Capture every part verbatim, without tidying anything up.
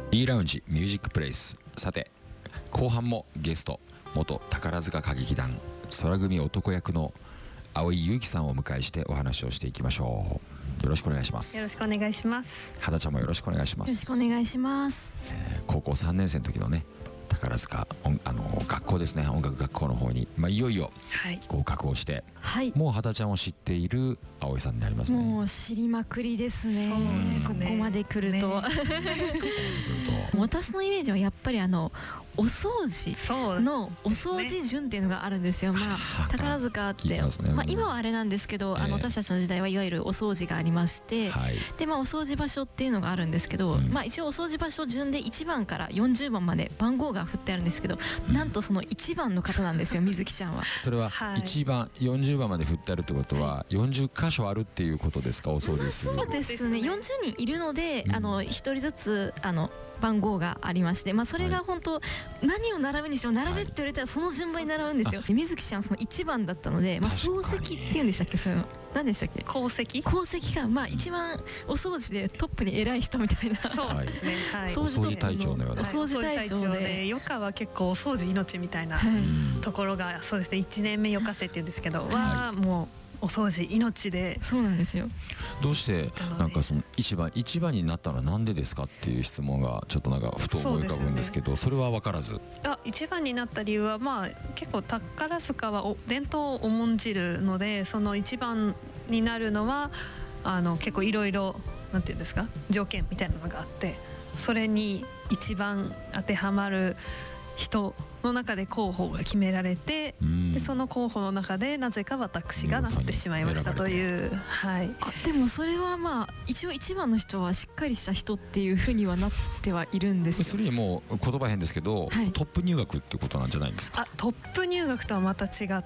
E ラウンジミュージックプレイス。さて後半もゲスト元宝塚歌劇団空組男役の蒼井優樹さんをお迎えしてお話をしていきましょう。よろしくお願いします。 よろしくお願いします。 肌ちゃんもよろしくお願いします。 よろしくお願いします。 えー、高校さんねん生の時のね宝塚あの学校ですね、音楽学校の方に、まあ、いよいよ合格をして、はい、もう肌ちゃんを知っている蒼井さんになりますね。 もう知りまくりですね。ここまで来ると、ね、私のイメージはやっぱりあのお掃除のお掃除順っていうのがあるんですよ。まあ宝塚って、まあ今はあれなんですけど、あの私たちの時代はいわゆるお掃除がありまして、でまあお掃除場所っていうのがあるんですけど、まあ一応お掃除場所順でいちばんからよんじゅうばんまで番号が振ってあるんですけど、なんとそのいちばんの方なんですよ、水木ちゃんは。 それはいちばんよんじゅうばんまで振ってあるってことはよんじゅっかしょあるっていうことですか、お掃除する。 そうですね、よんじゅうにんいるので、あのひとりずつあの番号がありまして、まあ、それが本当、はい、何を並ぶにしても並べって言われたらその順番に並ぶんですよ。水木ちゃんはそのいちばんだったので、まあ、漱石っていうんでしたっけ、そういうの何でしたっけ、 功績功績か、まあ一番お掃除でトップに偉い人みたいな、 そうですね、はい、 掃除隊長のような、 お掃除隊長で、 余暇は結構お掃除命みたいなところが、そうですね、いちねんめ余暇生っていうんですけど、はもうお掃除命で。 そうなんですよ。 どうしてなんかその一番一番になったのはなんでですかっていう質問がちょっとなんかふと思い浮かぶんですけど、それは分からず。 あ、一番になった理由は、まあ結構宝塚はお伝統を重んじるので、その一番になるのはあの結構いろいろなんていうんですか、条件みたいなのがあって、それに一番当てはまる人の中で候補が決められて、でその候補の中でなぜか私がなってしまいましたという、はい、 あでもそれはまあ一応一番の人はしっかりした人っていうふうにはなってはいるんですよ。 それにもう言葉変ですけど、はい、トップ入学ってことなんじゃないんですか。 あ、トップ入学とはまた違って、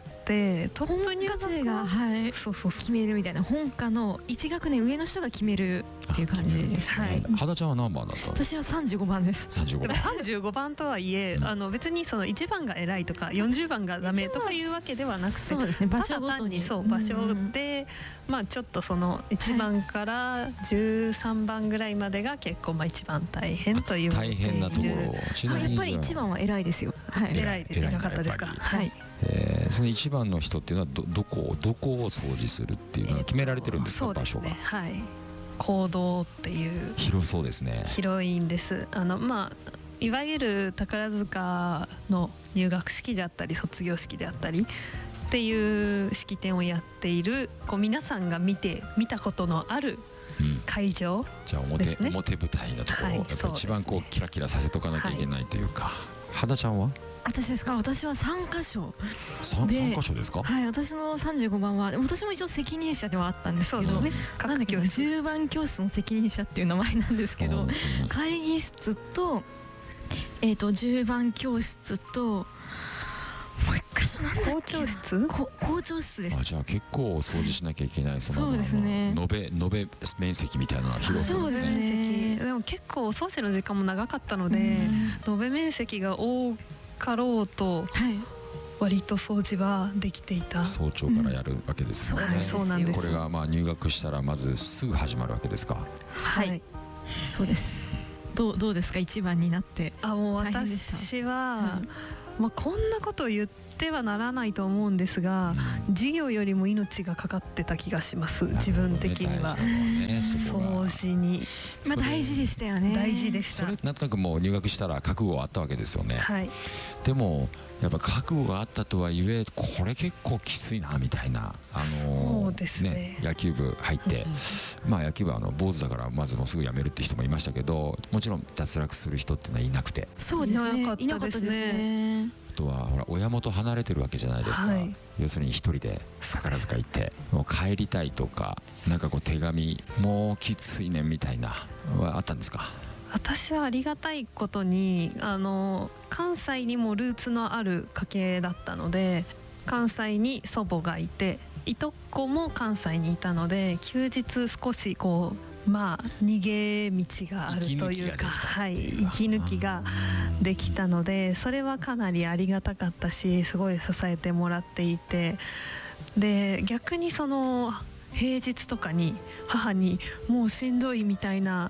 トップ入学生が、はい、そうそうそう決めるみたいな、本科のいち学年上の人が決めるっていう感じです。はい。 肌ちゃんは何番だったの。 私はさんじゅうごばんです。 さんじゅうごばん。 さんじゅうごばんとはいえ、うん、あの別にそのいちばんが偉いとかよんじゅうばんがダメとかいうわけではなくて、 そうですね、場所ごとに、 そう場所で、まあちょっとそのいちばんからじゅうさんばんぐらいまでが結構まあ一番大変という。 大変なところ。 やっぱりいちばんは偉いですよ。 はい。偉いで偉かったですか。はい。 えー、そのいちばんの人っていうのはどどこどこを掃除するっていうのは決められてるんですか、場所が。 はい。講堂っていう広そうですね。 広いんです。あのまあいわゆる宝塚の入学式であったり卒業式であったりっていう式典をやっている、こう皆さんが見て見たことのある会場、うん、 じゃあ 表, 表舞台のところを、はい、やっぱ一番こうキラキラさせとかなきゃいけないというか、はい、肌ちゃんは。 私ですか。私はさんかしょ 3, 3箇所ですか。 はい、私のさんじゅうごばんは私も一応責任者ではあったんですけど、ね、なんだっけじゅうばん教室の責任者っていう名前なんですけど、会議室とえーとじゅうばん教室ともう一箇所なんだっけ、 校長室こ校長室です。 あ、じゃあ結構掃除しなきゃいけない、そのそうですね、 延べ延べ面積みたいなのが広そうですね。 面積でも結構お掃除の時間も長かったので、延べ面積が多かろうと、はい、割と掃除はできていた。 早朝からやるわけですよね。 うん、そうなんです。 これがまあ入学したらまずすぐ始まるわけですか。 はい、はい、そうです。どう、どうですか、一番になって。 あ、もう私は、うん、まあ、こんなことを言ってはならないと思うんですが、うん、授業よりも命がかかってた気がします、自分的には、ね、掃除に。 まあ大事でしたよね。 大事でした。 それなんとなくもう入学したら覚悟はあったわけですよね。 はい。 でもやっぱ覚悟があったとはいえ、これ結構きついなみたいな、あのー、そうですね、ね、野球部入ってまあ野球部はあの坊主だからまずもうすぐ辞めるって人もいましたけど、もちろん脱落する人っていうのはいなくて。 そうですね、いなかったですね。 あとはほら親元離れてるわけじゃないですか、はい、要するに一人で宝塚行ってもう帰りたいとか、なんかこう手紙もうきついねんみたいなはあったんですか。 私はありがたいことにあの関西にもルーツのある家系だったので、関西に祖母がいていとこも関西にいたので、休日少しこうまあ逃げ道があるというか、はい、息抜きができたので、それはかなりありがたかったし、すごい支えてもらっていて、で逆にその平日とかに母にもうしんどいみたいな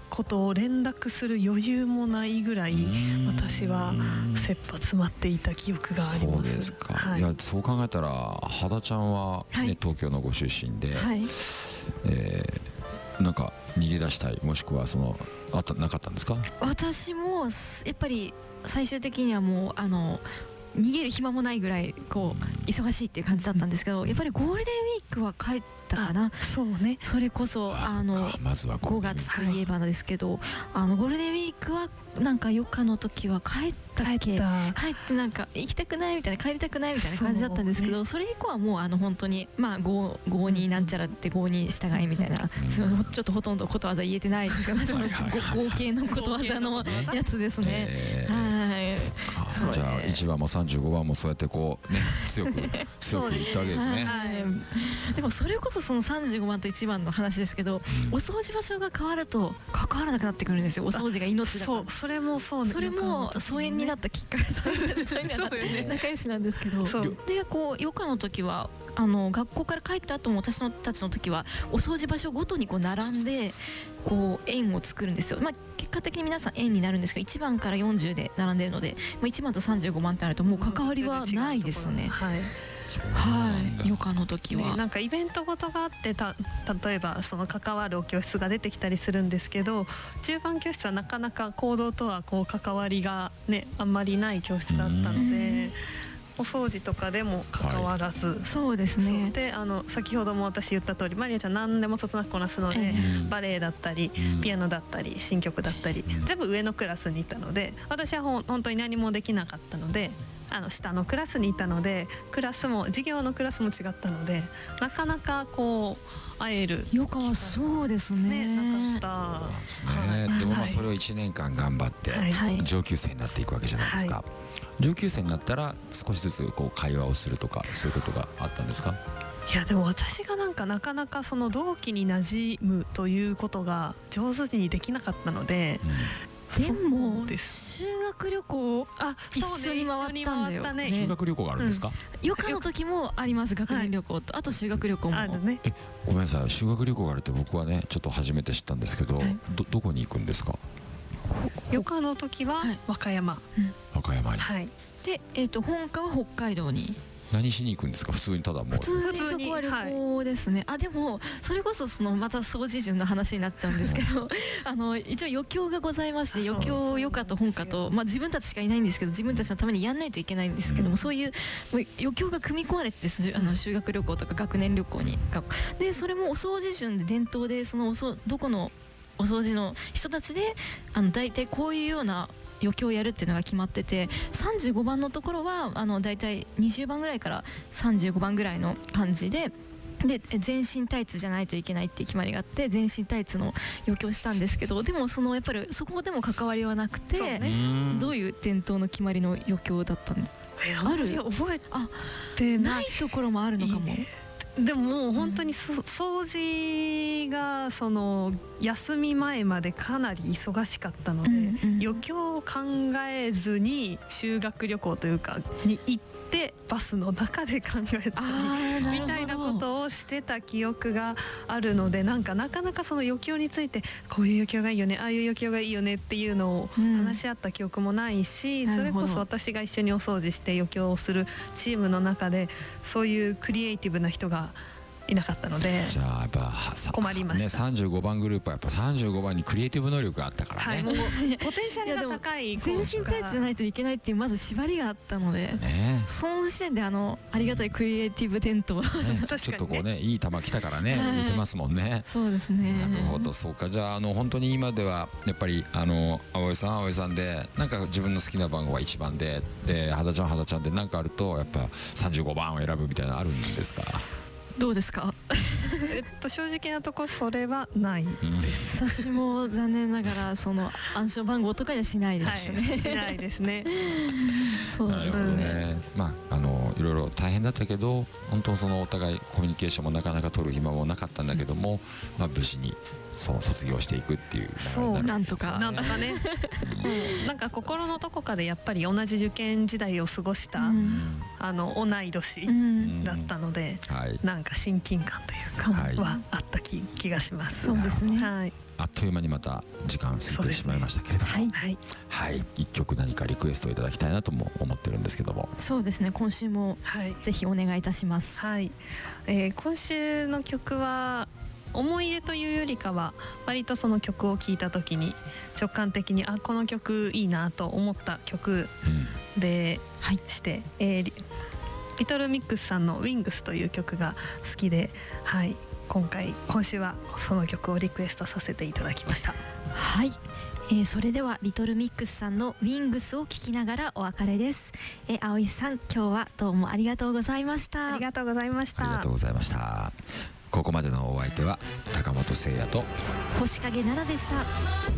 ことを連絡する余裕もないぐらい私は切羽詰まっていた記憶があります。 そうですか、 はい、 いやそう考えたら羽田ちゃんは、ね、はい、東京のご出身で、はい、えー、なんか逃げ出したい、もしくはそのあったなかったんですか？ 私もやっぱり最終的にはもうあの逃げる暇もないぐらいこう忙しいっていう感じだったんですけど、やっぱりゴールデンウィークは帰ったかな。 そうね、 それこそあのごがつといえばですけど、あのゴールデンウィークはなんか余暇の時は帰ったっけ、帰ってなんか行きたくないみたいな、帰りたくないみたいな感じだったんですけど、それ以降はもうあの本当にまあごごになんちゃらってごに従いみたいな、ちょっとほとんどことわざ言えてないですけど、その合計のことわざのやつですね。はい。 じゃあいちばんもさんじゅうごばんもそうやってこうね強く強く言ったわけですね。 でもそれこそそのさんじゅうごばんといちばんの話ですけど、お掃除場所が変わると関わらなくなってくるんですよ。お掃除が命だから。そう、 それもそうね。 それも疎遠になったきっかけ、仲良しなんですけど、でこう余暇の時はあの学校から帰った後も私たちの時はお掃除場所ごとにこう並んでこう円を作るんですよ。まあ結果的に皆さん円になるんですけど、いちばんからよんじゅうで並んでいるので、いちばんとさんじゅうごばんってあるともう関わりはないですね。はいはい、余暇の時は、 ね、なんかイベントごとがあってた例えばその関わる教室が出てきたりするんですけど、中盤教室はなかなか行動とはこう関わりがねあんまりない教室だったので、お掃除とかでも関わらず、はい、 そうですね。 であの先ほども私言った通りマリアちゃん何でもそつなくこなすので、えー、バレエだったりピアノだったり新曲だったり、うん、全部上のクラスにいたので、私はほん本当に何もできなかったので、あの下のクラスにいたので、クラスも授業のクラスも違ったので、なかなかこう会える余暇はそうですね。 ね、なかったですね。はい、でもまあそれをいちねんかん頑張って、はい、上級生になっていくわけじゃないですか。はい、上級生になったら少しずつこう会話をするとかそういうことがあったんですか？ いやでも私がなんかなかなかその同期に馴染むということが上手にできなかったので、うんでも修学旅行あ一緒に回ったんだよ、 ね、修学旅行があるんですか？ 余暇の時もあります。学年旅行と、はい、あと修学旅行もあるね。 えごめんなさい、修学旅行があるって僕はねちょっと初めて知ったんですけど、はい、ど, どこに行くんですか？ 余暇の時は和歌山、はい、 和歌山に、 はい、で、えーと、本科は北海道に。 何しに行くんですか？普通にただもう普通にそこは旅行ですね。はい、あでもそれこそそのまた掃除順の話になっちゃうんですけどあの一応余興がございまして、余興余暇と本科と、まあ、自分たちしかいないんですけど、自分たちのためにやんないといけないんですけども、うん、そういう余興が組み込まれてて、あの修学旅行とか学年旅行にで、それもお掃除順で伝統で、そのおそどこのお掃除の人たちであの大体こういうような余興をやるっていうのが決まってて、さんじゅうごばんのところはあのだいたいにじゅうばんぐらいからさんじゅうごばんぐらいの感じで、で全身タイツじゃないといけないっていう決まりがあって、全身タイツの余興したんですけど、でもそのやっぱりそこでも関わりはなくて、ね、どういう伝統の決まりの余興だったんだ？ ある覚えてないところもあるのかも。いいね。 でももう本当にそ、うん、掃除がその休み前までかなり忙しかったので、うんうん、余興を考えずに修学旅行というかに行ってバスの中で考えたりみたいなことをしてた記憶があるので、なんかなかなかその余興についてこういう余興がいいよね、ああいう余興がいいよねっていうのを話し合った記憶もないし、うん、それこそ私が一緒にお掃除して余興をするチームの中でそういうクリエイティブな人がいなかったので、 じゃあやっぱ困りました、ね、 さんじゅうごばんグループはやっぱさんじゅうごばんにクリエイティブ能力があったからね、はい、 もうポテンシャルが高い全身タイツじゃないといけないっていうまず縛りがあったので、ね、その時点であのありがたいクリエイティブ伝統、ね、 ちょっとこうねいい球来たからね、はい、打てますもんね。 そうですね。 なるほど、そうか。じゃああの本当に今ではやっぱりあの葵さん葵さんでなんか自分の好きな番号はいちばんで、で肌ちゃん肌ちゃんでなんかあるとやっぱさんじゅうごばんを選ぶみたいなのあるんですか？ どうですか？ えっと正直なところそれはないです、 うん、私も残念ながらその暗証番号とかにはしないですね、 はい、しないですねそうですね、 ね、まああのいろいろ大変だったけど、本当そのお互いコミュニケーションもなかなか取る暇もなかったんだけども、まあ無事にそう卒業していくっていう、 そうなんとかなんとかね、うん、なんか心のどこかでやっぱり同じ受験時代を過ごした、うん、あの同い年だったので、うん、はい、なんか親近感というかはあった気、気がします。 そうですね、 はい。 あっという間にまた時間過ぎてしまいましたけれども、 はいはい、一曲何かリクエストをいただきたいなとも思ってるんですけども。 そうですね、今週もぜひお願いいたします。 はい、えー、今週の曲は思い出というよりかは割とその曲を聴いた時に直感的にあこの曲いいなと思った曲で、うん、はい、して、えー、リ, リトルミックスさんの Wings という曲が好きで、はい、今回今週はその曲をリクエストさせていただきました。 はい、えー、それではリトルミックスさんの Wings を聴きながらお別れです。えー、葵さん、今日はどうもありがとうございました。 ありがとうございました。 ありがとうございました。ここまでのお相手は高本誠也と星影奈々でした。